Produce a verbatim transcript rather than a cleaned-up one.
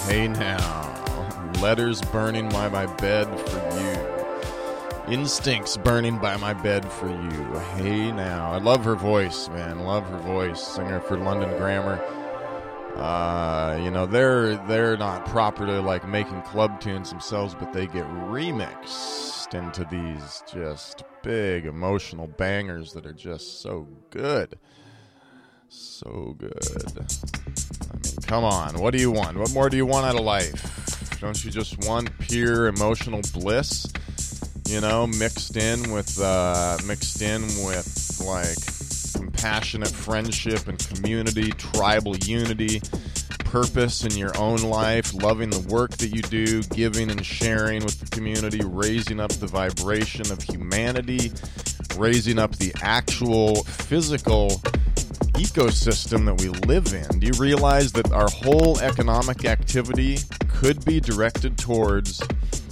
Hey now, letters burning by my bed for you. Instincts burning by my bed for you. Hey now. I love her voice, man. Love her voice. Singer for London Grammar. Uh, you know, they're they're not properly like making club tunes themselves, but they get remixed into these just big emotional bangers that are just so good. So good. I mean, come on. What do you want? What more do you want out of life? Don't you just want pure emotional bliss? You know, mixed in with, uh, mixed in with, like, compassionate friendship and community, tribal unity, purpose in your own life, loving the work that you do, giving and sharing with the community, raising up the vibration of humanity, raising up the actual physical ecosystem that we live in. Do you realize that our whole economic activity could be directed towards